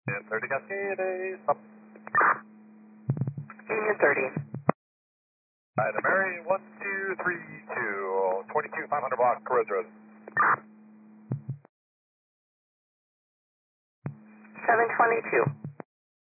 And 30 Cascade, stop. Union 30. Item Mary, 1232, 22 500 block, Rose Road. 722.